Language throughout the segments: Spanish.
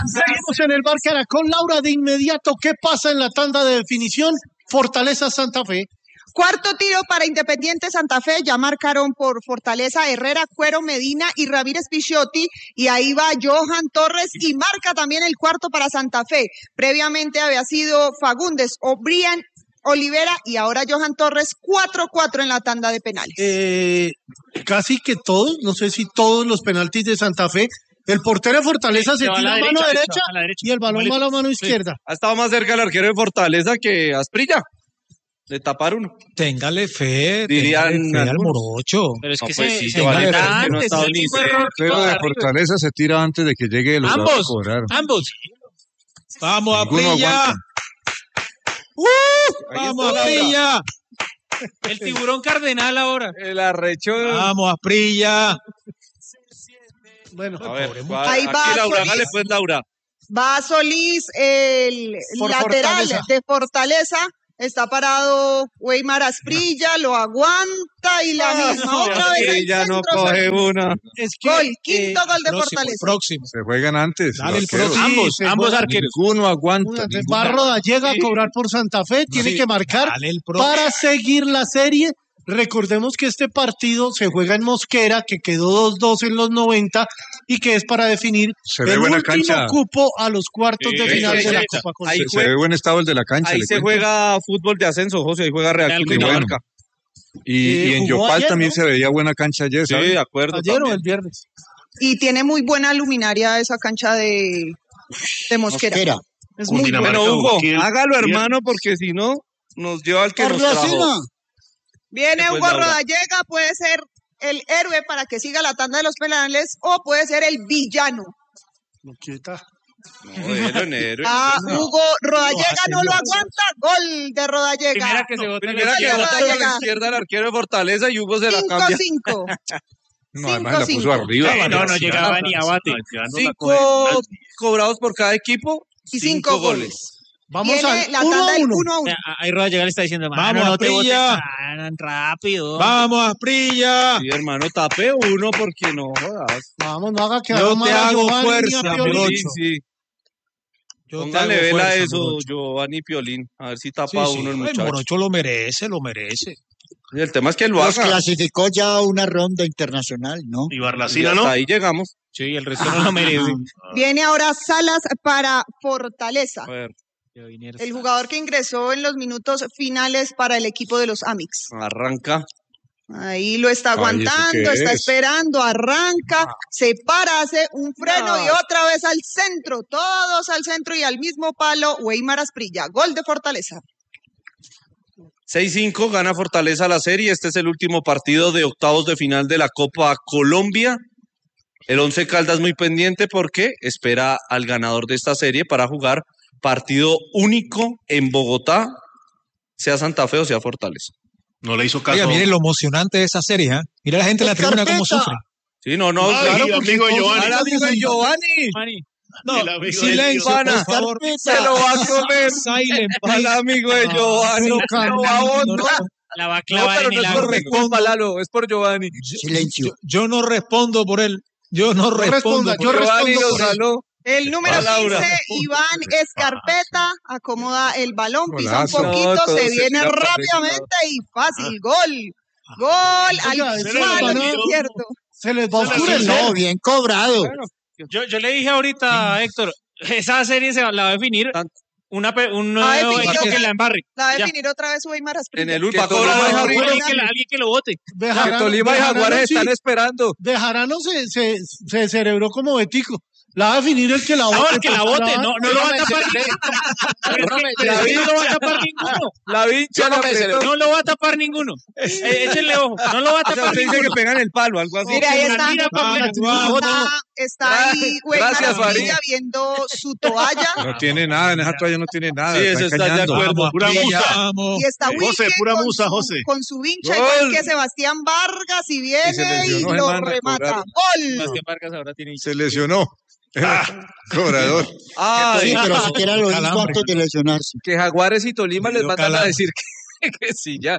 Seguimos en el Bar Caracol. Laura, de inmediato, ¿qué pasa en la tanda de definición? Fortaleza Santa Fe. Cuarto tiro para Independiente Santa Fe, ya marcaron por Fortaleza Herrera, Cuero, Medina y Ramírez Picciotti, y ahí va Johan Torres y marca también el cuarto para Santa Fe. Previamente había sido Fagundes, O'Brien, Olivera y ahora Johan Torres, 4-4 en la tanda de penales. Casi que todos, no sé si todos los penaltis de Santa Fe. El portero de Fortaleza se tira a mano derecha y el balón va a la mano izquierda. Ha estado más cerca el arquero de Fortaleza que Asprilla. De tapar uno. Téngale fe, dirían al morocho. Pero es que no ha estado ni pero de Fortaleza se tira antes de que llegue el ambos, a cobrar. Ambos. Vamos a Prilla. Vamos a Prilla. El tiburón cardenal ahora. El arrecho. Vamos a Prilla. Bueno, a ver, ahí va Laura, Solís. dale pues, Laura. Va Solís, el lateral de Fortaleza. Está parado Weimar Asprilla, lo aguanta y la misma otra vez. Asprilla no coge una. Es que, Gol, quinto gol de Fortaleza. Próximo. Se juegan antes. Dale el arqueros. próximo. Ambos arqueros. Ninguno aguanta. Va Rodallega a cobrar por Santa Fe, tiene que marcar Dale el próximo. para seguir la serie. Recordemos que este partido se juega en Mosquera, que quedó 2-2 en los 90 y que es para definir Se ve el buena último cancha. cupo a los cuartos de final de la Copa Ahí Conferencia. Se ve buen estado el de la cancha. Ahí le se cuento. juega fútbol de ascenso, José. Ahí juega Real Real Cundinamarca. Y en jugó Yopal ayer, también ¿no? se veía buena cancha ayer, Sí, ¿sabes? de acuerdo. Ayer o también. el viernes. Y tiene muy buena luminaria esa cancha de Mosquera. Es muy buena. Bueno, Hugo, hágalo, hermano, porque si no, nos lleva al que nos trajo. Viene Después, Hugo Laura. Rodallega, puede ser el héroe para que siga la tanda de los penales o puede ser el villano. No quieta. No, héroe. Hugo Rodallega no lo aguanta, gol de Rodallega. Primera que se vota. Primera que bota por la izquierda el arquero de Fortaleza y Hugo se la cambia. 5-5. No, además la 5-5. puso arriba. No llegaba ni a bate. 5 cobrados por cada equipo. Y 5 goles. Vamos Viene al la tanda del 1-1. 1-1. Ahí Rodallega le está diciendo, Vamos, no te botes Prilla. tan rápido. Vamos a Prilla. Sí, hermano, tape uno porque no jodas. Vamos, no haga que Yo te hago Giovanni fuerza, ni a Piolín. Morocho. Sí. Yo te Póngale hago vela a fuerza, eso, Morocho. Giovanni Piolín. A ver si tapa Sí, uno el el muchacho. Morocho lo merece. Y el tema es que lo Los haga. clasificó ya a una ronda internacional, ¿no? Y Y Barlacina, hasta ¿no? ahí llegamos. Sí, el resto no lo merece. Viene ahora Salas para Fortaleza. A ver, El jugador que ingresó en los minutos finales para el equipo de los Amix. arranca. Ahí lo está Ay, ¿eso aguantando, qué está es? esperando, arranca, se para, hace un freno y otra vez al centro, todos al centro y al mismo palo, Weimar Asprilla, gol de Fortaleza. 6-5, gana Fortaleza la serie. Este es el último partido de octavos de final de la Copa Colombia. El Once Caldas muy pendiente porque espera al ganador de esta serie para jugar partido único en Bogotá, sea Santa Fe o sea Fortaleza. No le hizo caso. Oiga, miren lo emocionante de esa serie, ¿eh? Mira la gente en la tribuna cómo sufre. Sí, no, Ay, claro, amigo de Giovanni. al amigo de Giovanni. No, El amigo de silencio, Giovanna. por favor. Se lo va a comer. Silent, Al please. amigo de Giovanni. pero Lo va a botar. La va a No, clavar pero en no el es por ángulo. mi culpa, Lalo, es por Giovanni. Silencio. Yo no respondo por él. Yo no respondo responda, por yo él. Giovanni respondo lo por él. saló. El número Va, Laura. 15, Iván Escarpeta, acomoda el balón, pisa un Golazo. poquito, No, todo se se viene tira para rápidamente y fácil, gol. Gol Oiga, al ese palo balón- izquierdo. Se les va a oscurecer. No, bien cobrado. Yo le dije ahorita a Héctor, esa serie la va a definir un nuevo definir equipo otra. que la embarre. La va a Ya. definir otra vez Weimar Asprilla. En el Que Ulpa Tolima cobra y más Jaguares- arriba. Alguien que lo vote. Que Tolima y Jaguares están esperando. Bejarano se cerebró como Betico. La va a definir el que la vote. No, el que la vote, no lo va a tapar ninguno. No lo va a tapar ninguno. La vincha la apretó. No lo va a tapar ninguno. Échenle ojo, no lo va a O sea, tapar usted dice ninguno. que pegan el palo, algo así. Mire, ahí está. Mira, Está ahí Weimar Gracias, Asprilla Farid. viendo su toalla No tiene nada, en esa toalla no tiene nada. Sí, eso está de engañando. acuerdo. Vamos, Pura Prilla, musa. vamos. y está José, Wilke pura con musa, su- José. con su vincha, Gol. igual que Sebastián Vargas y Y se viene y lesionó, lo hermano, remata. cobraron. Gol. Sebastián Vargas ahora tiene Se lesionó. Cobrador. Sí, Ay, pero siquiera lo dijo Calambre. antes de lesionarse. que Jaguares y Tolima Le les dio van a calambre. decir que sí, ya.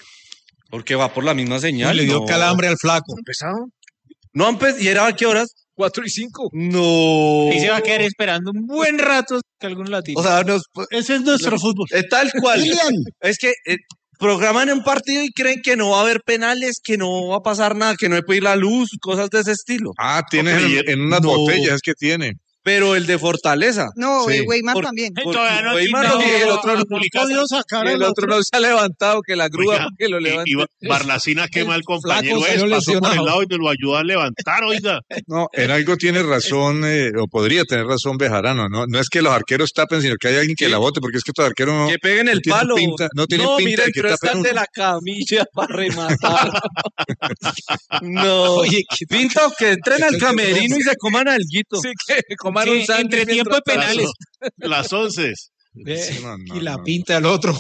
Porque va por la misma señal. Le dio no. calambre al flaco. ¿Empezado? No, y era a qué horas? 4 y 5. No. Y se va a quedar esperando un buen rato que alguno la tire. O sea, ese es nuestro fútbol. Tal cual. Kylian. Es que programan un partido y creen que no va a haber penales, que no va a pasar nada, que no hay que ir la luz, cosas de ese estilo. Tienes en unas No. botellas, es que tiene. Pero el de Fortaleza. No, Sí. Weimar Por- también. Todavía no Weimar quitado no tiene, el otro a no publicar. Podido sacar Y al el otro no se ha levantado, que la grúa Oiga, que lo levante. y Barlacina quema al compañero, flaco salió pasó por el lesionado. lado y me lo ayudó a levantar, oiga. No, en algo tiene razón, o podría tener razón Bejarano, ¿no? No es que los arqueros tapen, sino que hay alguien que Sí. la bote, porque es que estos arqueros no, Que peguen el no tienen palo. pinta, no tienen pinta mira, de que entró tapen esta de uno. la camilla para rematar. No. Oye, Pinta o que entren al camerino y se coman alguito. Sí, que coman Sí, un sándwich entre tiempo de mientras- penales. Las 11. No, y la no. pinta del otro.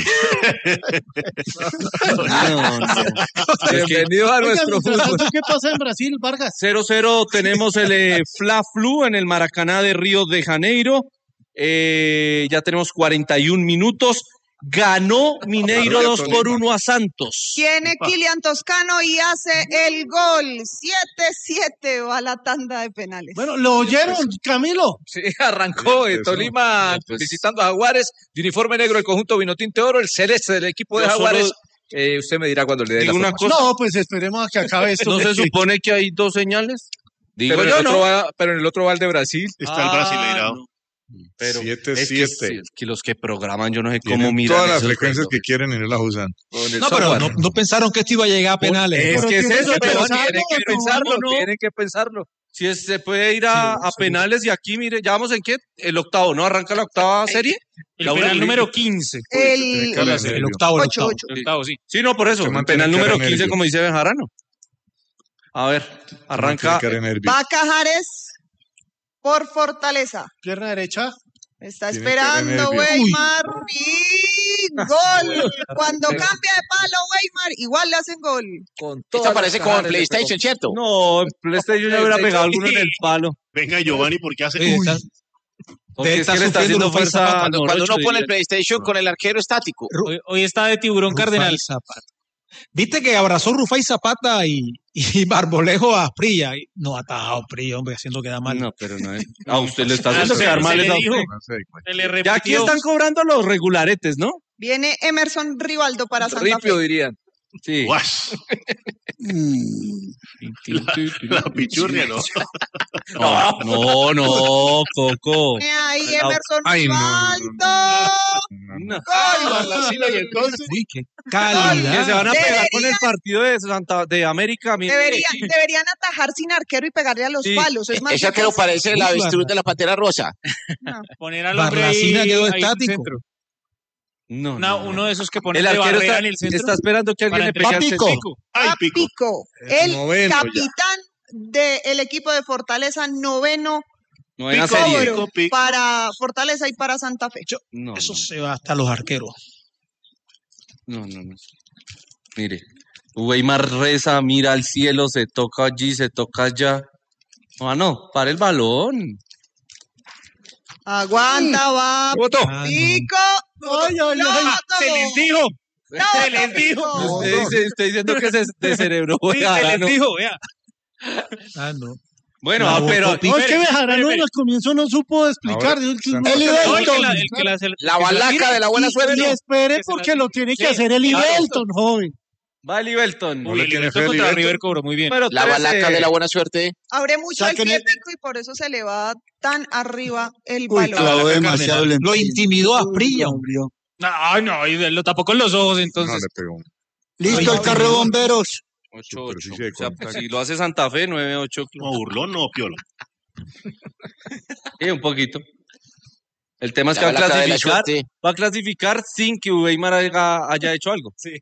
No. Bienvenidos a Oiga, nuestro mientras fútbol. tanto, ¿qué pasa en Brasil, Vargas? 0-0 tenemos el Fla-Flu en el Maracaná de Río de Janeiro. Ya tenemos 41 minutos. Ganó Mineiro Ganó 2-1 a Santos. Tiene Kylian Toscano y hace el gol. 7-7 va a la tanda de penales. Bueno, ¿lo oyeron, Camilo? Sí, arrancó Sí, en eso. Tolima Pues- visitando a Jaguares, de uniforme negro el conjunto Vinotinto Oro, el celeste del equipo de Yo solo Jaguares. Usted me dirá cuando le dé la digo una formación. cosa. No, pues esperemos a que acabe esto. ¿No se porque- supone que hay dos señales? Digo Pero, yo, pero en el otro va el de Brasil. Está el Brasileirao. no. Pero 7-7. es que los que programan, yo no sé cómo Tienen miran todas las esos frecuencias relojes. que quieren y no las usan. Con el No, pero software. no pensaron que esto iba a llegar a penales. Es Pero que es tienen eso, que pero pensarlo, Tienen que pero pensarlo, no. tienen que pensarlo. Si se puede ir a penales y aquí, mire, ya vamos en qué, el octavo, ¿no? Arranca la octava serie. El La penal última. número 15. El Cara de El nervio. octavo, el 8, octavo. 8. El octavo, sí. Sí, no, por eso, Se el mantiene penal cara número de 15, nervio. como dice Bejarano. A ver, arranca. Va Cajares por Fortaleza. Pierna derecha. Está Tiene cara de esperando nervio. Weimar y gol. Cuando cambia de palo Weimar, igual le hacen gol. Con Esto parece como en Jaguares le PlayStation, ¿cierto? No, en PlayStation le hubiera pegado alguno en el palo. Venga, Giovanny, porque hace. Oye, Uy, está- Porque es está que le está sufriendo haciendo Rufai fuerza. Zapata. a Cuando Morocho, uno pone el diría. PlayStation con el arquero estático. Hoy está de tiburón Rufai cardenal. Zapata. Viste que abrazó Rufai Zapata y Barbolejo a Prilla. No ha atajado Prilla, hombre, haciendo queda mal. No, pero no es. A usted le está haciendo se- quedar se mal le esa- dijo. No sé, güey. Se le Ya aquí repitió. están cobrando los regularetes, ¿no? Viene Emerson Rivaldo para Santa Ripio, Fe. dirían. Sí. guas. Mm. La pichurria, ¿no? No, Coco. Ahí Emerson Ay, no, Rivaldo. No. Gol. y entonces. Uy, qué Que calidad. se van a pegar con el Debería- partido de América. mire. Deberían atajar sin arquero y pegarle a los Sí. palos. Es más Ese arquero difícil. parece el avestruz de la Pantera Rosa. Poner al hombre Barracina ahí, quedó ahí en el estático. centro. No, Uno de esos que pone El de arquero barrera está, en el centro. está esperando que alguien para le pegue al entregar centro. Pico. Ay, A pico. Pico, Es el noveno ya. capitán del equipo de Fortaleza, noveno Novena Pico, serie. cobro Pico, pico. para Fortaleza y para Santa Fe. No, Eso no, se va hasta los arqueros. no. Mire, Weimar reza, mira al cielo, se toca allí, se toca allá. No, para el balón. Aguanta, va ¿Votó? Pico. Ay, ay, Lo ay. votó. Se les dijo. Lo Se les votó dijo. Pico. Usted diciendo que se descerebró. Sí, se Bejarano. les dijo, vea. Ah, no. Bueno, La pero votó No, es que Bejarano espere. al comienzo no supo explicar. Ahora, Dijo que Santa no- Fe. No, el que la- Ibelton. el que la- el que La se balaca tire. de la buena Y suerte. espere Que se porque la- lo tiene que Sí, hacer el claro. Ibelton, joven. va el Ibelton. No Uy, le el tiene Everton fe al contra Ibelton. River cobró muy bien. Pero La 13. balaca de la buena suerte. Abre mucho el Saquen pie el- Pico y por eso se le va tan arriba el Uy, balón. clavó Cardenal. demasiado el Lo intimidó a Prilla. Abrió. Ay, no, y lo tapó con los ojos, No entonces. le pegó. Listo el carro de bomberos. 8-8. Superficie de O sea, contacto. si lo hace Santa Fe, 9-8. No, burlón, no, piola. Sí, un poquito. El tema es que La va a balaca de la clasificar, suerte. va a clasificar sin que Weimar haya hecho algo. Sí.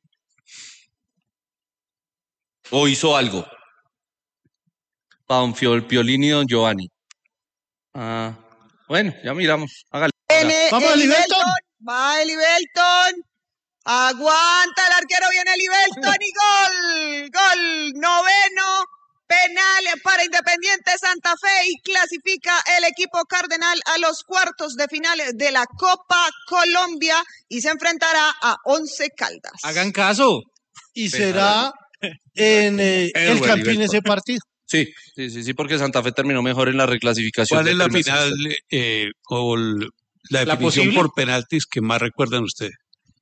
O hizo algo. Para don Piolín y don Giovanni. Ah, bueno, ya miramos. Hágale. Viene Vamos, el Ibelton. Ibelton. Va el Ibelton. Aguanta el arquero, viene el Ibelton y gol. Gol. Noveno. Penal para Independiente Santa Fe y clasifica el equipo cardenal a los cuartos de final de la Copa Colombia y se enfrentará a 11 Caldas. Hagan caso. Y será en el Edward Campín Ibelton. ese partido. Sí, porque Santa Fe terminó mejor en la reclasificación. ¿Cuál es la primer final la definición posible? por penaltis que más recuerdan ustedes?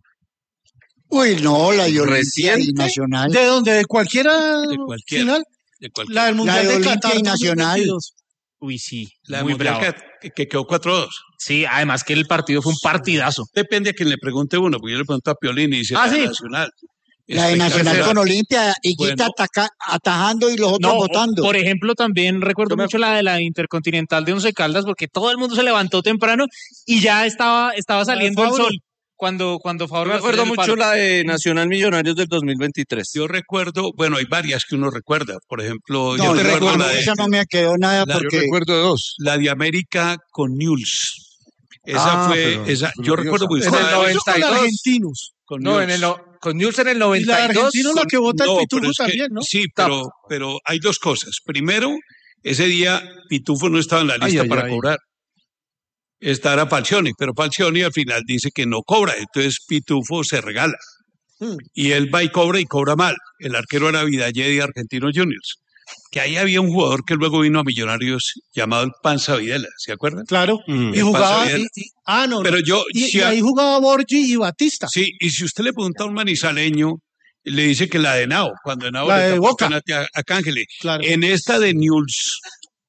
Uy, no, la de Olimpia y ¿Reciente? Nacional. ¿De dónde? ¿De cualquiera De cualquiera. final? De cualquier- La del Mundial de de Olimpia Qatar y Nacional. 2022. Uy, sí. La muy mundial bravo. que quedó 4-2. Sí, además que el partido fue un partidazo. Depende a quien le pregunte uno, porque yo le pregunto a Piolín y dice Ah, la sí. Nacional. La de Nacional Espectacular. con Olimpia, Higuita Bueno. atajando y los otros No, votando. por ejemplo, también recuerdo mucho la de la Intercontinental de Once Caldas, porque todo el mundo se levantó temprano y ya estaba saliendo el Fabro. sol cuando Fabro Yo recuerdo mucho la de Nacional Millonarios del 2023. Yo recuerdo, bueno, hay varias que uno recuerda. Por ejemplo, No, yo yo recuerdo recuerdo, la de, esa no me quedó nada la- Yo porque recuerdo dos. la de América con Newell's. Esa pero esa, yo recuerdo muy gloriosa. Con, En el bien. eso con 92. argentinos. Con No, Newell's. con News en el Y la de 92. argentinos la que vota No, el pero Pitufo es que- también, ¿no? Sí, pero hay dos cosas. Primero, ese día Pitufo no estaba en la lista para cobrar. Esta era Falcioni, pero Falcioni al final dice que no cobra, entonces Pitufo se regala. Y él va y cobra mal. El arquero era Vidalé de Argentinos Juniors. Que ahí había un jugador que luego vino a Millonarios llamado el Panza Videla, ¿se acuerdan? Claro. El Y jugaba. Panza Videla. No. Pero yo, Y ahí jugaba Borgi y Batista. sí, y si usted le pregunta a un manizaleño, le dice que la de Henao, cuando Henao La le de tapó el Boca. penalti a Cángele. Claro. En esta de Newell's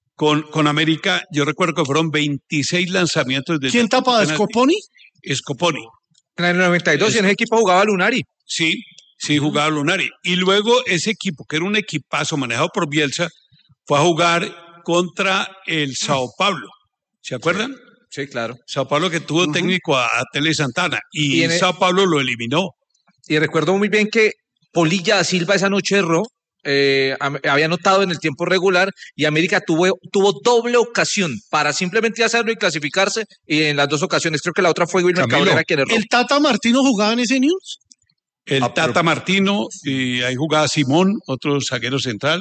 con América, yo recuerdo que fueron 26 lanzamientos de ¿Quién tapaba? penalti. ¿Scoponi? Scoponi. En el 92 y en ese equipo jugaba Lunari. Sí, jugaba Lunari. Y luego ese equipo, que era un equipazo manejado por Bielsa, fue a jugar contra el Sao Paulo. ¿Se acuerdan? Sí, claro. Sao Paulo que tuvo técnico a Tele Santana y en el- Sao Paulo lo eliminó. Y recuerdo muy bien que Polilla da Silva esa noche erró. Había anotado en el tiempo regular y América tuvo doble ocasión para simplemente hacerlo y clasificarse, y en las dos ocasiones creo que la otra fue Wilmer Camilo, Cabrera quien erró. ¿El Tata Martino jugaba en ese News? El Tata Martino, y ahí jugaba Simón, otro zaguero central,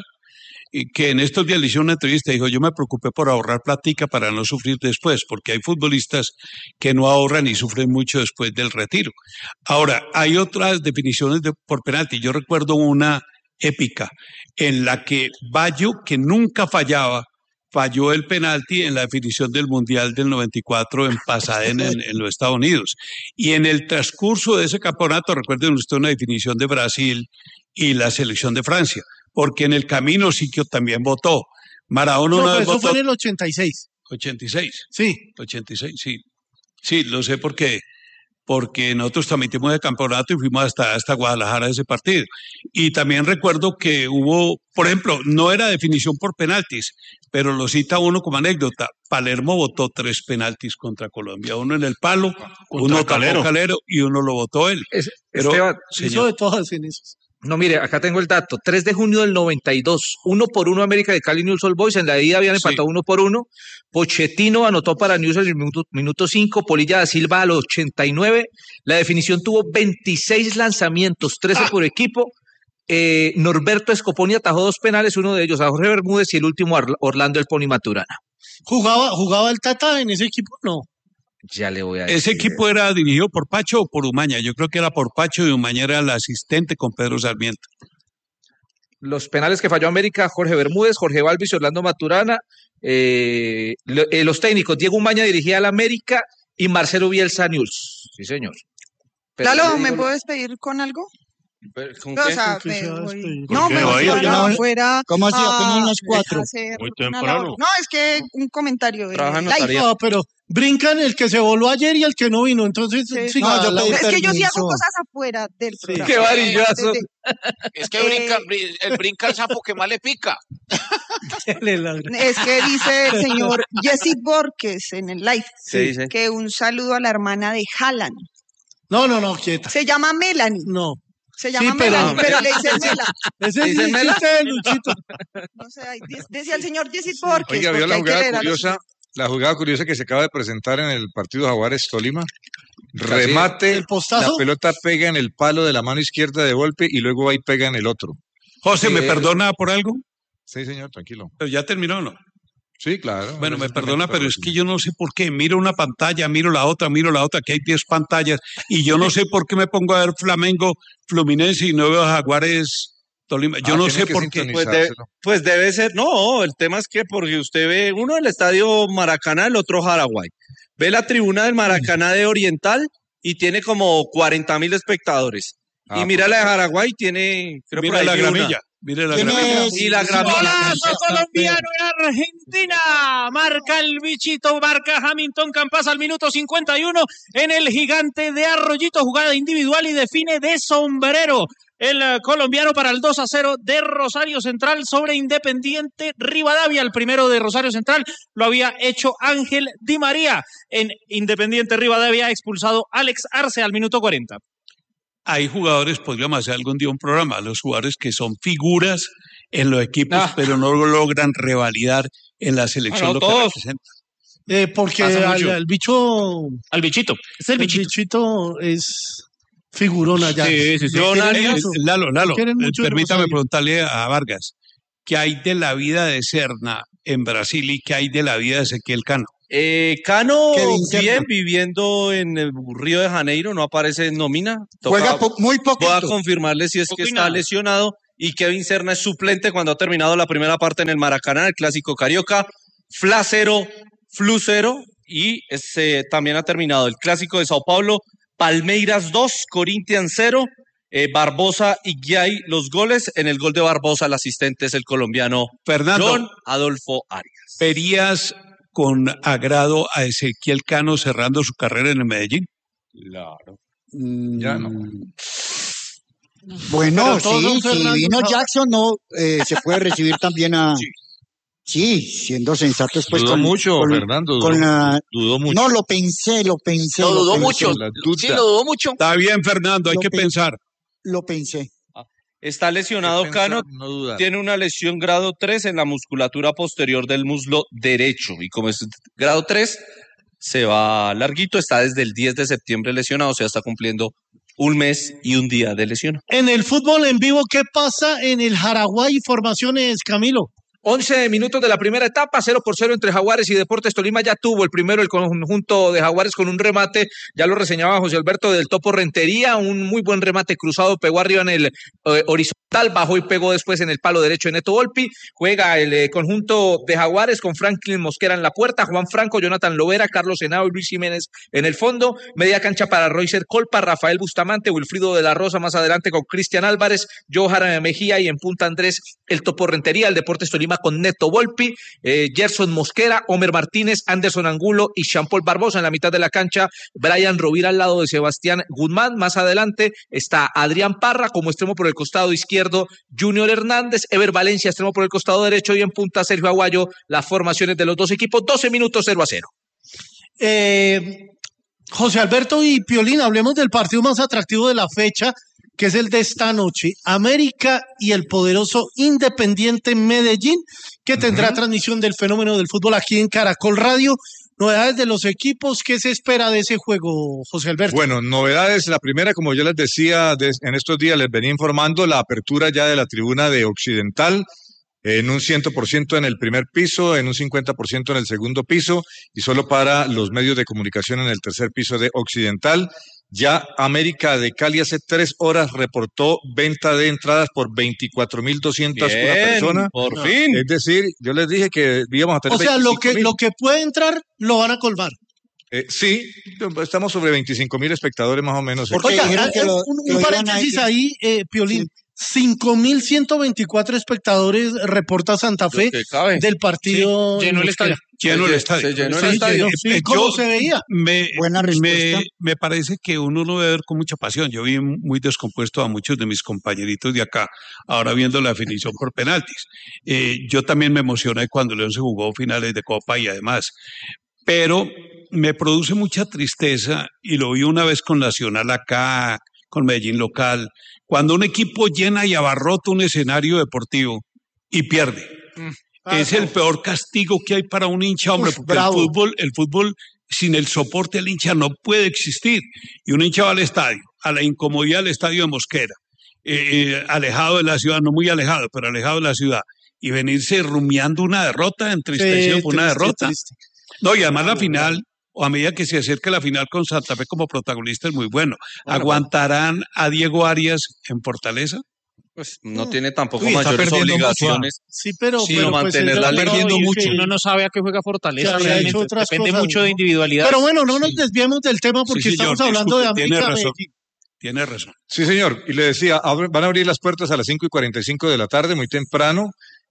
y que en estos días le hicieron una entrevista y dijo, yo me preocupé por ahorrar platica para no sufrir después, porque hay futbolistas que no ahorran y sufren mucho después del retiro. Ahora, hay otras definiciones por penalti. Yo recuerdo una épica en la que Bayo, que nunca fallaba, falló el penalti en la definición del Mundial del 94 en Pasadena, en los Estados Unidos. Y en el transcurso de ese campeonato, recuerden usted una definición de Brasil y la selección de Francia, porque en el camino Siquio también votó. Maradona No, una pero vez eso votó fue en el 86. 86. Sí. 86, sí. Sí, lo sé porque nosotros transmitimos el campeonato y fuimos hasta Guadalajara ese partido. Y también recuerdo que hubo, por ejemplo, no era definición por penaltis, pero lo cita uno como anécdota. Palermo votó 3 penaltis contra Colombia, uno en el palo, uno tapó Calero y uno lo votó él. Pero, Esteban, Hizo de todas en esos. no, mire, acá tengo el dato. 3 de junio del 92, 1-1 América de Cali Newell's Old Boys. En la ida habían empatado 1-1. Pochettino anotó para Newell's en el minuto 5, Polilla da Silva al 89. La definición tuvo 26 lanzamientos, 13 por equipo. Norberto Scoponi atajó 2 penales, uno de ellos a Jorge Bermúdez y el último a Orlando El Pony Maturana. ¿Jugaba el Tata en ese equipo? No. Ya le voy a decir. ¿ese equipo era dirigido por Pacho o por Umaña? Yo creo que era por Pacho y Umaña era el asistente con Pedro Sarmiento. Los penales que falló América, Jorge Bermúdez, Jorge Balvis y Orlando Maturana. Los técnicos, Diego Umaña dirigía al América y Marcelo Bielsa a Newell's. Sí, señor. Pero Lalo, le ¿me digo- puedo despedir con algo? ¿Con No, qué? o sea, ¿Con qué se va a voy- despedir? no, ¿Por qué me va a voy ir? allá afuera. ¿Cómo así? a- Apenas las 4. a hacer Muy una temprano. labor. No, es que un comentario. Trabaja en live. notaría. No, pero brincan el que se voló ayer y el que no vino. Entonces, Sí. siga, No, yo la- pedí Es que yo sí hago permiso. cosas afuera del programa. ¡Qué varillazo! Es que brinca el sapo que más le pica. Es que dice el señor Jesse Borges en el live ¿Qué dice? que un saludo a la hermana de Haaland. No, quieta. Se llama Melanie. No. Se llama Sí, pero- Melanie, pero le dice Mela. Ese es ¿Dice el Mela? chiste de Luchito. No sé, ahí decía el señor Jesse Borges. Oiga, vio porque la hay que jugada leer a los- curiosa, la jugada curiosa que se acaba de presentar en el partido Jaguares Tolima. Remate, ¿El postazo? la pelota pega en el palo de la mano izquierda de golpe y luego va y pega en el otro. José, ¿me perdona por algo? Sí, señor, tranquilo. Pero ya terminó, ¿no? Sí, claro. Bueno, me Eso perdona, también, pero es que yo no sé por qué. Miro una pantalla, miro la otra, que hay 10 pantallas, y yo no sé por qué me pongo a ver Flamengo, Fluminense y no veo a Jaguares Tolima. Yo no sé por qué. Pues debe ser, no, el tema es que porque usted ve uno del estadio Maracaná, el otro Jaraguay. Ve la tribuna del Maracaná de Oriental y tiene como 40.000 espectadores. Y mira la de Jaraguay, tiene, creo que Mira la gramilla. Mire la gramilla. Y la gramilla. Golazo colombiano en Argentina. Marca el bichito, marca Hamilton Campas al minuto 51 en el Gigante de Arroyito. Jugada individual y define de sombrero el colombiano para el 2-0 de Rosario Central sobre Independiente Rivadavia. El primero de Rosario Central lo había hecho Ángel Di María. En Independiente Rivadavia expulsado Alex Arce al minuto 40. Hay jugadores, podríamos hacer algún día un programa, los jugadores que son figuras en los equipos, pero no lo logran revalidar en la selección lo que representan. Porque al bicho... Al bichito. Es el bichito. El bichito es figurón allá. Sí. Lalo, permítame preguntarle a Vargas, ¿qué hay de la vida de Serna en Brasil y qué hay de la vida de Ezequiel Cano? Cano bien viviendo en el Río de Janeiro, no aparece en nómina. Juega muy poco. Voy a confirmarle si es que está lesionado. Y Kevin Serna es suplente cuando ha terminado la primera parte en el Maracaná, el Clásico Carioca. Fla 0, Flu 0. Y también ha terminado el Clásico de Sao Paulo, Palmeiras 2, Corinthians 0. Barbosa y Guiay los goles. En el gol de Barbosa el asistente es el colombiano Fernando John Adolfo Arias. ¿Verías con agrado a Ezequiel Cano cerrando su carrera en el Medellín? Claro. Ya no. Bueno, sí, si vino Jackson, se puede recibir también a... Sí, siendo sensatos, pues. Dudó mucho, Fernando. Dudó mucho. No, lo pensé. Lo dudó mucho. Sí, lo dudó mucho. Está bien, Fernando, hay que pensar. Lo pensé. Está lesionado Cano, tiene una lesión grado 3 en la musculatura posterior del muslo derecho. Y como es grado 3, se va larguito, está desde el 10 de septiembre lesionado, o sea, está cumpliendo un mes y un día de lesión. En el fútbol en vivo, ¿qué pasa en el Jaraguay? Formaciones, Camilo. 11 minutos de la primera etapa, 0-0 entre Jaguares y Deportes Tolima. Ya tuvo el primero el conjunto de Jaguares con un remate, ya lo reseñaba José Alberto del Topo Rentería, un muy buen remate cruzado, pegó arriba en el horizontal, bajó y pegó después en el palo derecho de Neto Volpi. Juega el conjunto de Jaguares con Franklin Mosquera en la puerta, Juan Franco, Jonathan Lovera, Carlos Henao y Luis Jiménez en el fondo. Media cancha para Roycer Colpa, Rafael Bustamante, Wilfrido de la Rosa más adelante con Cristian Álvarez, Johan Mejía y en punta Andrés el Topo Rentería. El Deportes Tolima con Neto Volpi, Gerson Mosquera, Homer Martínez, Anderson Angulo y Jean-Paul Barbosa en la mitad de la cancha. Brian Rovira al lado de Sebastián Guzmán. Más adelante está Adrián Parra como extremo por el costado izquierdo, Junior Hernández, Ever Valencia extremo por el costado derecho y en punta Sergio Aguayo. Las formaciones de los dos equipos, 12 minutos 0-0. José Alberto y Piolín, hablemos del partido más atractivo de la fecha, que es el de esta noche, América y el poderoso Independiente Medellín, que tendrá transmisión del fenómeno del fútbol aquí en Caracol Radio. Novedades de los equipos, ¿qué se espera de ese juego, José Alberto? Bueno, novedades, la primera, como yo les decía, en estos días les venía informando, la apertura ya de la tribuna de Occidental, en un 100% en el primer piso, en un 50% en el segundo piso, y solo para los medios de comunicación en el tercer piso de Occidental. Ya América de Cali hace 3 horas reportó venta de entradas por 24.200 por persona. Por fin. Es decir, yo les dije que íbamos a tener. O sea, lo que puede entrar lo van a colmar. Sí, estamos sobre 25.000 espectadores más o menos. Oiga, un paréntesis ahí, Piolín. 5.124 espectadores reporta Santa Fe del partido. Sí, llenó el estadio. Llenó el estadio. Se llenó el estadio. ¿Cómo se veía? Buena respuesta. Me parece que uno lo debe ver con mucha pasión. Yo vi muy descompuesto a muchos de mis compañeritos de acá, ahora viendo la definición por penaltis. Yo también me emocioné cuando León se jugó finales de Copa y además. Pero me produce mucha tristeza, y lo vi una vez con Nacional acá, con Medellín local, cuando un equipo llena y abarrota un escenario deportivo y pierde. Es el peor castigo que hay para un hincha, hombre, porque el fútbol sin el soporte del hincha no puede existir. Y un hincha va al estadio, a la incomodidad del estadio de Mosquera, alejado de la ciudad, no muy alejado, pero alejado de la ciudad, y venirse rumiando una derrota, entristecido por una derrota. No, y además la final, o a medida que se acerca la final con Santa Fe como protagonista, es muy bueno. ¿Aguantarán a Diego Arias en Fortaleza? Pues no tiene tampoco Uy, está mayores perdiendo mucho, obligaciones. Sí, pero Sino pues, mantener él la había línea. dicho mucho. que- Uno no sabe a qué juega que Fortaleza. había Realmente. hecho otras Depende cosas, mucho de ¿no? individualidad. Pero bueno, no nos desviemos del tema porque Sí, señor, estamos hablando de disculpe, América tiene razón. Medellín. Tiene razón. Sí, señor. Y le decía, van a abrir las puertas a las 5:45 de la tarde, muy temprano.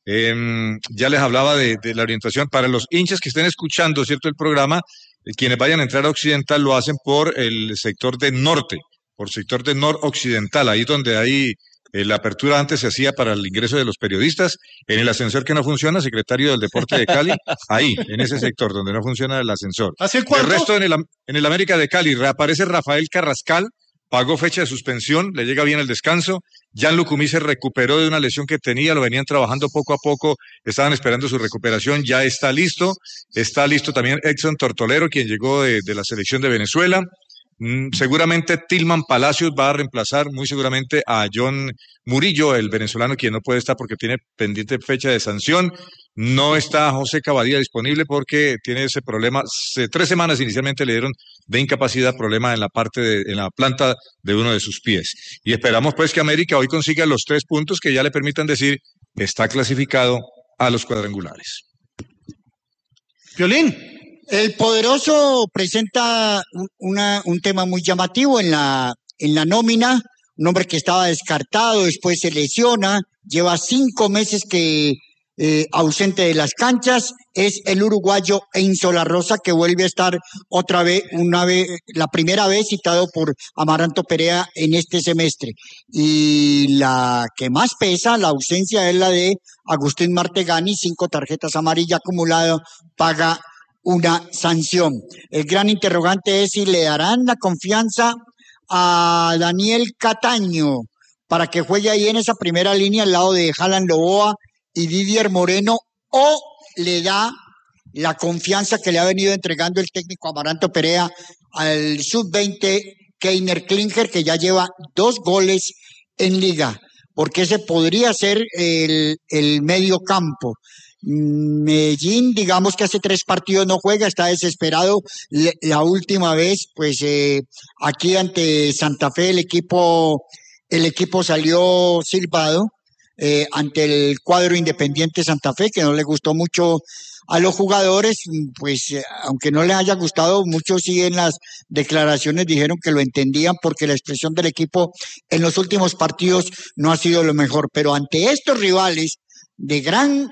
Ya les hablaba de la orientación. Para los hinchas que estén escuchando, ¿cierto?, el programa, quienes vayan a entrar a Occidental lo hacen por el sector de norte, por sector de noroccidental, ahí donde hay la apertura antes se hacía para el ingreso de los periodistas, en el ascensor que no funciona, secretario del Deporte de Cali, ahí, en ese sector donde no funciona el ascensor. ¿Hace El cuánto? resto en el América de Cali reaparece Rafael Carrascal, pagó fecha de suspensión, le llega bien el descanso. Jan Lucumí se recuperó de una lesión que tenía, lo venían trabajando poco a poco, estaban esperando su recuperación, ya está listo. Está listo también Edson Tortolero, quien llegó de la selección de Venezuela. Seguramente Tilman Palacios va a reemplazar muy seguramente a John Murillo, el venezolano, quien no puede estar porque tiene pendiente fecha de sanción. No está José Cavadía disponible porque tiene ese problema. 3 semanas inicialmente le dieron de incapacidad, problema en la planta de uno de sus pies. Y esperamos pues que América hoy consiga los 3 puntos que ya le permitan decir está clasificado a los cuadrangulares. Violín. El poderoso presenta un tema muy llamativo en la nómina, un hombre que estaba descartado, después se lesiona, lleva 5 meses ausente de las canchas, es el uruguayo Enzo La Rosa, que vuelve a estar otra vez, la primera vez citado por Amaranto Perea en este semestre. Y la que más pesa, la ausencia, es la de Agustín Martegani, 5 tarjetas amarillas acumuladas, paga una sanción. El gran interrogante es si le darán la confianza a Daniel Cataño para que juegue ahí en esa primera línea al lado de Jalan Loboa y Didier Moreno, o le da la confianza que le ha venido entregando el técnico Amaranto Perea al sub-20 Keiner Klinger, que ya lleva 2 goles en liga, porque ese podría ser el medio campo. Medellín, digamos que hace 3 partidos no juega, está desesperado. La última vez, pues aquí ante Santa Fe el equipo salió silbado ante el cuadro Independiente Santa Fe, que no le gustó mucho a los jugadores, pues aunque no les haya gustado, muchos sí en las declaraciones dijeron que lo entendían porque la expresión del equipo en los últimos partidos no ha sido lo mejor, pero ante estos rivales de gran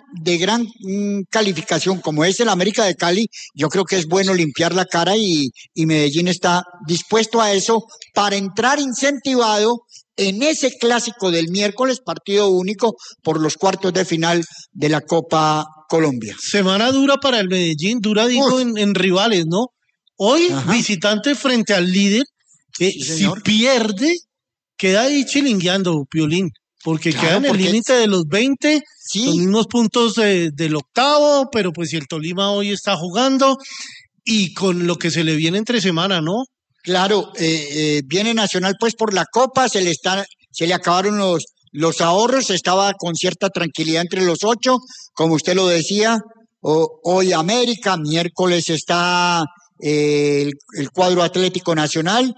calificación como es el América de Cali, yo creo que es bueno limpiar la cara y Medellín está dispuesto a eso para entrar incentivado en ese clásico del miércoles, partido único por los cuartos de final de la Copa Colombia. Semana dura para el Medellín, dura digo en rivales, ¿no? Hoy visitante frente al líder, si pierde, queda ahí chilingueando, Piolín, porque queda en el límite de los 20, los mismos puntos del octavo, pero pues si el Tolima hoy está jugando y con lo que se le viene entre semana, ¿no? Claro, viene Nacional pues por la Copa, se le acabaron los ahorros, estaba con cierta tranquilidad entre los 8, como usted lo decía. Hoy América, miércoles está el cuadro Atlético Nacional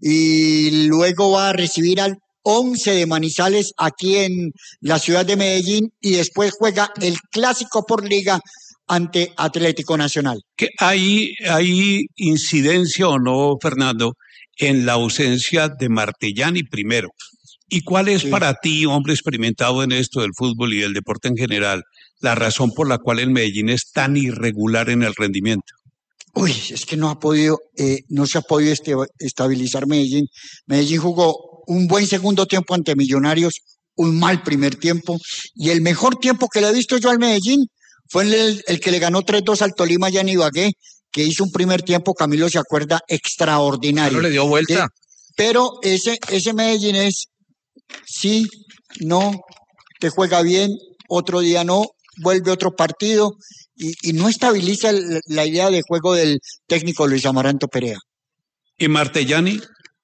y luego va a recibir al 11 de Manizales aquí en la ciudad de Medellín y después juega el clásico por liga ante Atlético Nacional. ¿Hay incidencia o no, Fernando, en la ausencia de Martellani primero? ¿Y cuál es para ti, hombre experimentado en esto del fútbol y del deporte en general, la razón por la cual el Medellín es tan irregular en el rendimiento? Uy, es que no se ha podido estabilizar Medellín. Medellín jugó un buen segundo tiempo ante Millonarios, un mal primer tiempo, y el mejor tiempo que le he visto yo al Medellín fue el que le ganó 3-2 al Tolima allá en Ibagué, que hizo un primer tiempo, Camilo se acuerda, extraordinario. No le dio vuelta. Pero ese Medellín es, sí, no, te juega bien, otro día no, vuelve otro partido y no estabiliza la idea de juego del técnico Luis Amaranto Perea. ¿Y Martellani?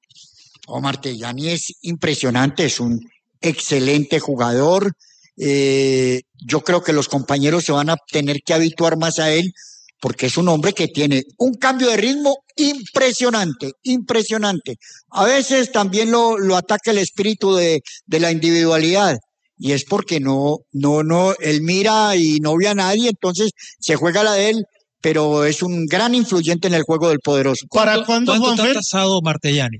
Martellani es impresionante, es un excelente jugador. Yo creo que los compañeros se van a tener que habituar más a él porque es un hombre que tiene un cambio de ritmo impresionante, impresionante. A veces también lo ataca el espíritu de la individualidad, y es porque él mira y no ve a nadie, entonces se juega la de él, pero es un gran influyente en el juego del poderoso. ¿Para cuándo, ¿Cuánto está Juanfer? tasado Martellani?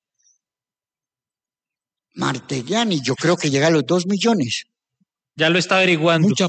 Martellani, yo creo que llega a los 2 millones. Ya lo está averiguando. Mucha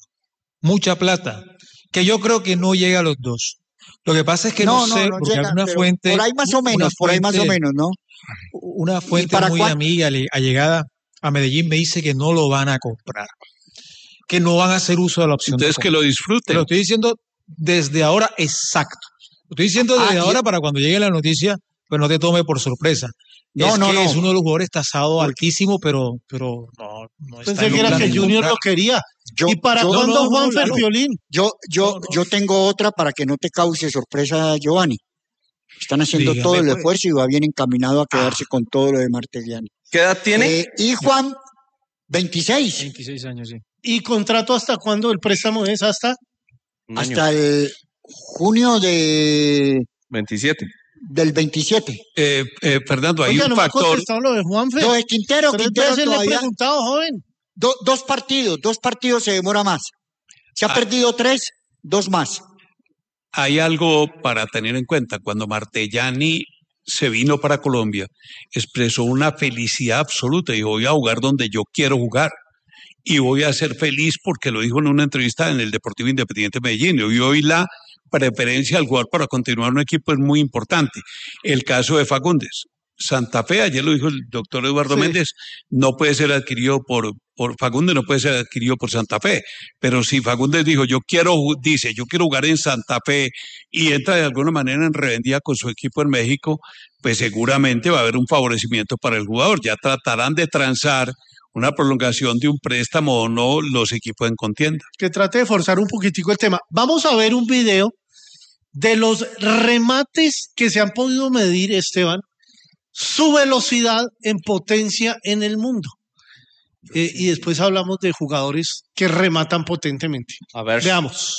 plata, que yo creo que no llega a los 2. Lo que pasa es que no sé, porque llega, alguna pero fuente... por ahí más o menos, ¿no? Una fuente para muy amiga, allegada a Medellín, me dice que no lo van a comprar, que no van a hacer uso de la opción. Entonces que lo disfruten. Te lo estoy diciendo desde ahora exacto. Lo estoy diciendo desde ahora para cuando llegue la noticia, pues no te tome por sorpresa. Es uno de los jugadores tasado altísimo, pero no está. Pensé que era que Junior lo quería. ¿Y para cuándo, Juanfer, Piolín? Yo tengo otra para que no te cause sorpresa, Giovanni. Están haciendo Dígame, todo el pues. esfuerzo y va bien encaminado a quedarse con todo lo de Martellani. ¿Qué edad tiene? Y Juan, 26. 26 años, sí. ¿Y contrato hasta cuándo? ¿El préstamo es hasta? Hasta el junio de 27. del 27. Fernando, hay Oiga, un no me ha factor. contestado lo de Juanfer. Lo de Quintero 3 veces le he todavía. preguntado, joven. Dos partidos se demora más. Se ha perdido 3, 2 más. Hay algo para tener en cuenta. Cuando Martellani se vino para Colombia, expresó una felicidad absoluta y voy a jugar donde yo quiero jugar. Y voy a ser feliz porque lo dijo en una entrevista en el Deportivo Independiente de Medellín. Y hoy la preferencia al jugar para continuar un equipo es muy importante. El caso de Fagundes. Santa Fe, ayer lo dijo el doctor Eduardo Méndez, no puede ser adquirido por Fagundes, no puede ser adquirido por Santa Fe. Pero si Fagundes dijo, yo quiero jugar en Santa Fe y entra de alguna manera en revendida con su equipo en México, pues seguramente va a haber un favorecimiento para el jugador. Ya tratarán de transar una prolongación de un préstamo o no los equipos en contienda. Que trate de forzar un poquitico el tema. Vamos a ver un video de los remates que se han podido medir, Esteban, su velocidad en potencia en el mundo. Y después hablamos de jugadores que rematan potentemente. A ver. Veamos.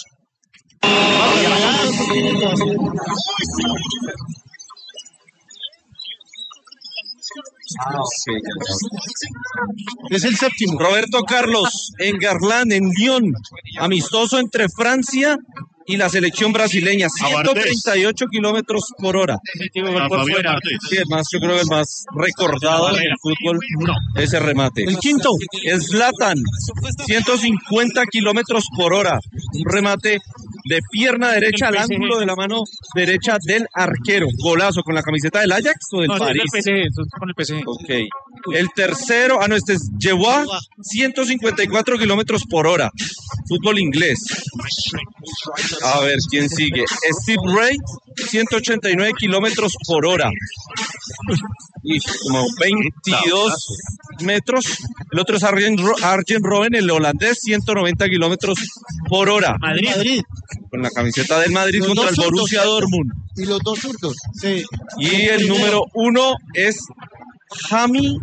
Es el séptimo. Roberto Carlos en Garland, en Lyon, amistoso entre Francia y la selección brasileña, 138 kilómetros por hora. Sí, el más, yo creo que el más recordado en el fútbol, ese remate. El quinto. Zlatan, 150 kilómetros por hora. Un remate de pierna derecha al ángulo de la mano derecha del arquero. Golazo con la camiseta del Ajax o del París. Con el PSG. Ok. El tercero, este es Jewa, 154 kilómetros por hora. Fútbol inglés. A ver, ¿quién sigue? Steve Ray, 189 kilómetros por hora. Y como 22 metros. El otro es Arjen Robben, el holandés, 190 kilómetros por hora. Madrid. Con la camiseta del Madrid Los contra dos el zurdos, Borussia ¿cierto? Dortmund. Y los 2 zurdos. Sí. Y el número 1 es Jami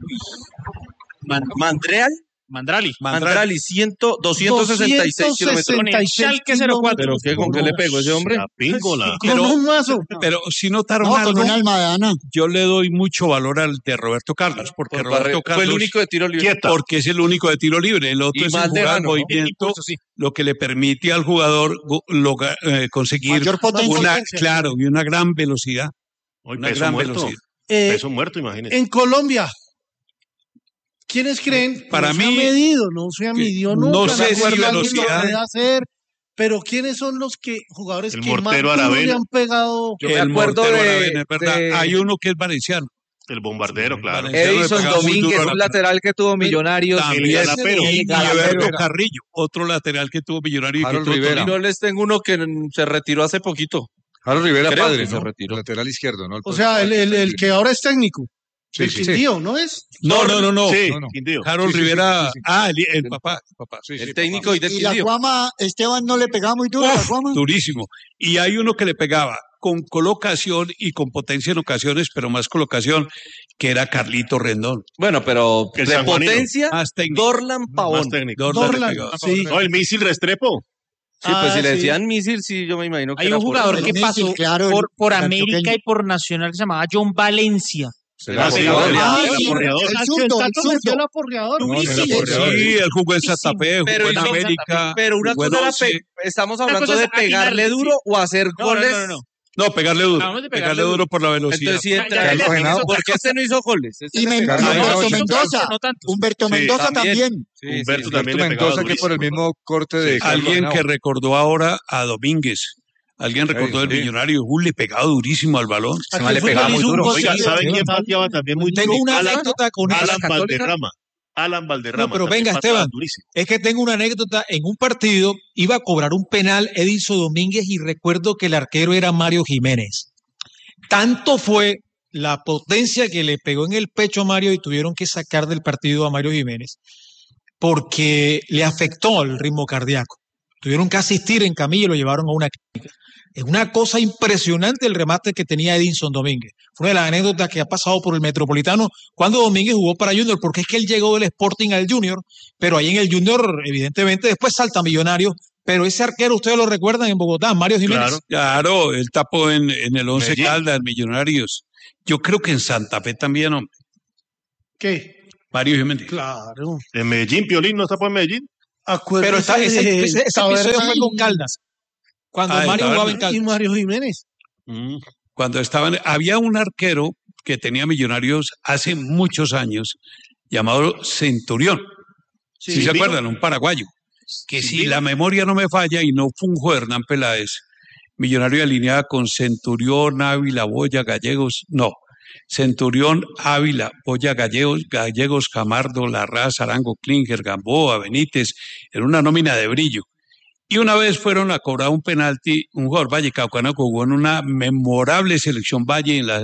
Mandrali, 266 kilómetros. Con el Schalke 04. ¿Pero qué? ¿Con qué le pegó ese hombre? La píngola. Con un mazo. Pero si notaron No, algo, con una almadana. yo le doy mucho valor al de Roberto Carlos, porque Roberto Carlos Fue el único de tiro libre. porque es el único de tiro libre, el otro Y es más el jugar lejano, ¿no? movimiento, Impulso, sí. lo que le permite al jugador conseguir Mayor potencia. y una gran velocidad. Hoy Una peso gran muerto. velocidad. Peso muerto, imagínese. En Colombia, ¿quiénes creen? Para no se mí, ha medido, no se ha medido no nunca. sé de si acuerdo a alguien lo velocidad. puede hacer, pero ¿quiénes son los jugadores El que más mortero duro le Aravena. han pegado? Yo me El acuerdo mortero de- Aravena, es verdad. de- Hay uno que es valenciano. El bombardero, claro. Vale. Edison Pegaba muy Domínguez, duro a un la- lateral que tuvo Millonarios. También, Galapero. y Galapero. Alberto Carrillo, otro lateral que tuvo Millonario y que Harold tuvo Rivera. Tolima. Yo les tengo uno que se retiró hace poquito. Harold Rivera, Creo padre, que se ¿no? retiró. Lateral izquierdo, ¿no? O sea, el que ahora es técnico. Sí, el sí, Quindío, ¿no es? No. Sí, no. Quindío. Harold Sí, sí, Rivera, sí, sí. el papá. Sí, El sí, técnico papá. y del Y la Quindío. Guama, Esteban no le pegaba muy duro a la Uf, Guama. durísimo. Y hay uno que le pegaba con colocación y con potencia en ocasiones, pero más colocación, que era Carlito Rendón. Bueno, pero El de sanjuanino. potencia, Más técnico. Dorlan Pavón. Más técnico. Dorlan le Dorlan, pegaba. sí. No, el misil Restrepo. Sí, pues si le decían Misil, sí, yo me imagino que Hay era un por jugador eso. que pasó claro, por el América antioqueño. y por Nacional que se llamaba John Valencia. Era sí, aporreador. el Tato metió el aporreador. Durísimo. Sí, él jugó en Santa Fe, Pero jugó en hizo- América. Pero una jugó en cosa era, Once. estamos Una hablando cosa de es atinar, pegarle sí. duro o hacer goles. No, pegarle duro. Hablamos de Pegarle duro por la velocidad. Entonces sí entra él. ¿Por qué este no hizo goles? Este Y le pegaba. Humberto sí, Mendoza. no tantos. Humberto Sí, Mendoza también. también. Humberto Humberto también le pegaba Mendoza, que por el durísimo. mismo corte de Carlos Alguien que Henao. recordó ahora a Domínguez. Alguien recordó Sí, el sí. Millonario. Le pegaba durísimo al balón. Se le pegaba muy duro. Oiga, ¿saben quién pateaba también muy duro? Tengo una anécdota con Alan esa. Valderrama. Alan Valderrama. No, pero también venga, pateaba Esteban. durísimo. Es que tengo una anécdota. En un partido iba a cobrar un penal Edinson Domínguez y recuerdo que el arquero era Mario Jiménez. Tanto fue la potencia que le pegó en el pecho a Mario y tuvieron que sacar del partido a Mario Jiménez porque le afectó el ritmo cardíaco. Tuvieron que asistir en camilla y lo llevaron a una clínica. Es una cosa impresionante el remate que tenía Edinson Domínguez. Fue una de las anécdotas que ha pasado por el Metropolitano cuando Domínguez jugó para Junior, porque es que él llegó del Sporting al Junior, pero ahí en el Junior, evidentemente, después salta Millonarios. Pero ese arquero, ustedes lo recuerdan en Bogotá, Mario Jiménez. Claro, él tapó en el Once Medellín. Caldas, Millonarios. Yo creo que en Santa Fe también, hombre. ¿Qué? Mario Jiménez. Claro. En Medellín, Piolín no está por Medellín. Pero Acuérdate ese de episodio fue con Caldas, cuando Mario Taberna. jugaba en y Caldas. Mario Jiménez. Cuando había un arquero que tenía Millonarios hace muchos años, llamado Centurión. Sí, ¿Sí se vino. acuerdan? Un paraguayo. Que Sí, si vino. la memoria no me falla y no funjo Hernán Peláez, Millonario alineaba con Centurión, Ávila, Boya, Gallegos, no. Centurión, Ávila, Boya, Gallegos, Camardo, Larraz, Arango, Klinger, Gamboa, Benítez, en una nómina de brillo. Y una vez fueron a cobrar un penalti, un jugador vallecaucano que jugó en una memorable selección Valle en la